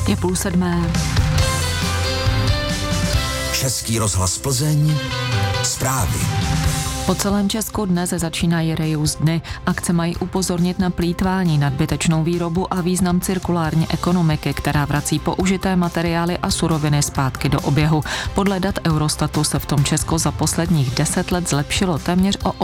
Je 6:30. Český rozhlas Plzeň, zprávy. Po celém Česku dnes začínají reuse dny. Akce mají upozornit na plýtvání, nadbytečnou výrobu a význam cirkulární ekonomiky, která vrací použité materiály a suroviny zpátky do oběhu. Podle dat Eurostatu se v tom Česko za posledních 10 let zlepšilo téměř o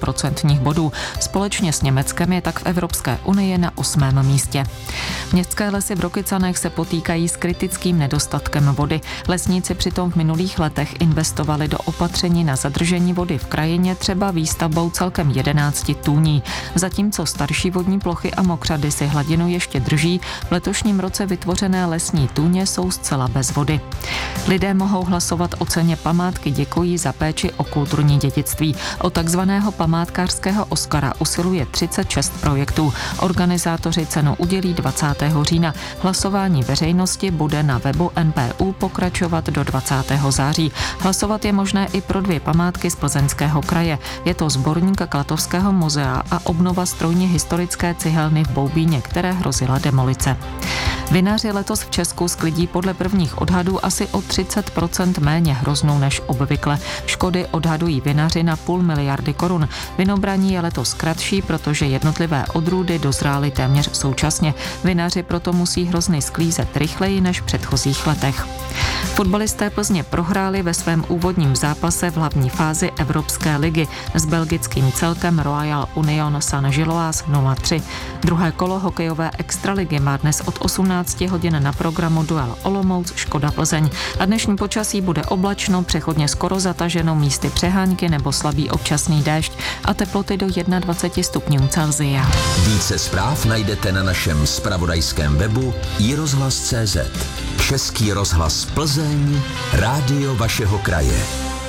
8% bodů. Společně s Německem je tak v Evropské unii na 8. místě. Městské lesy v Rokycanech se potýkají s kritickým nedostatkem vody. Lesníci přitom v minulých letech investovali do opatření na zadržení vody v krajině, třeba výstavbou celkem 11 tůní. Zatímco starší vodní plochy a mokřady si hladinu ještě drží, v letošním roce vytvořené lesní tůně jsou zcela bez vody. Lidé mohou hlasovat o ceně památky Děkují za péči o kulturní dědictví. O takzvaného památkářského Oscara usiluje 36 projektů. Organizátoři cenu udělí 20. října. Hlasování veřejnosti bude na webu NPÚ pokračovat do 20. září. Hlasovat je možné i pro 2 památky z Plzeňského kraje. Je to sborník Klatovského muzea a obnova strojně historické cihelny v Boubíně, které hrozila demolice. Vinaři letos v Česku sklidí podle prvních odhadů asi o 30% méně hroznou než obvykle. Škody odhadují vinaři na 0,5 miliardy korun. Vinobraní je letos kratší, protože jednotlivé odrůdy dozrály téměř současně. Vinaři proto musí hrozny sklízet rychleji než v předchozích letech. Fotbalisté Plzně prohráli ve svém úvodním zápase v hlavní fázi Evropské ligy s belgickým celkem Royal Union Saint-Gilloise 0-3. Druhé kolo hokejové extraligy má dnes od 18 hodin na programu duel Olomouc Škoda Plzeň. A dnešní počasí bude oblačno, přechodně skoro zataženo, místy přehánky nebo slabý občasný déšť a teploty do 21 stupňů Celsia. Více zpráv najdete na našem zpravodajském webu iRozhlas.cz. Český rozhlas Plzeň, rádio vašeho kraje.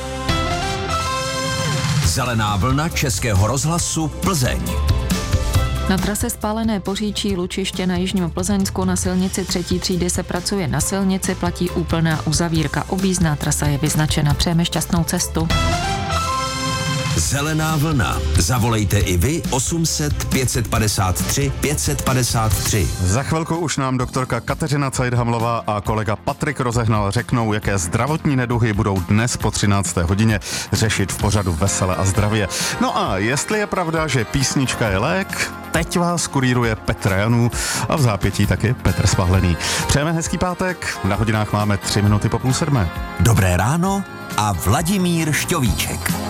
Zelená vlna Českého rozhlasu Plzeň. Na trase spálené Poříčí Lučiště na jižním Plzeňsku na silnici 3. třídy se pracuje na silnici, platí úplná uzavírka. Objízdná trasa je vyznačena. Přejeme šťastnou cestu. Zelená vlna. Zavolejte i vy 800 553 553. Za chvilku už nám doktorka Kateřina Cajdhamlová a kolega Patrik Rozehnal řeknou, jaké zdravotní neduhy budou dnes po 13. hodině řešit v pořadu Vesele a zdravě. No a jestli je pravda, že písnička je lék, teď vás kuríruje Petr Janů a v zápětí taky Petr Spahlený. Přejeme hezký pátek, na hodinách máme 3 minuty po 6:30. Dobré ráno a Vladimír Šťovíček.